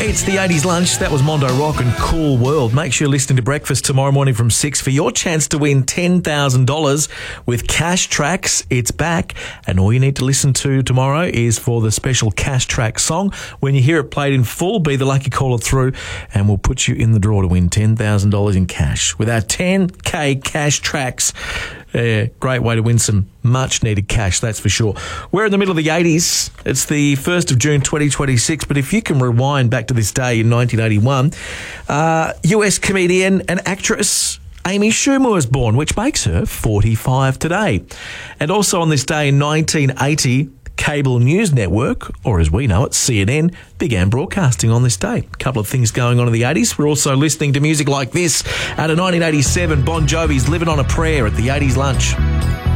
It's the 80s lunch. That was Mondo Rock and Cool World. Make sure you're listening to Breakfast tomorrow morning from 6 for your chance to win $10,000 with Cash Tracks. It's back, and all you need to listen to tomorrow is for the special Cash Track song. When you hear it played in full, be the lucky caller through, and we'll put you in the draw to win $10,000 in cash with our 10K Cash Tracks. Great way to win some much-needed cash, that's for sure. We're in the middle of the 80s. It's the 1st of June 2026, but if you can rewind back to this day in 1981, US comedian and actress Amy Schumer was born, which makes her 45 today. And also on this day in 1980, Cable News Network, or as we know it, CNN, began broadcasting on this day. A couple of things going on in the 80s. We're also listening to music like this out of 1987, Bon Jovi's Living on a Prayer at the 80s lunch.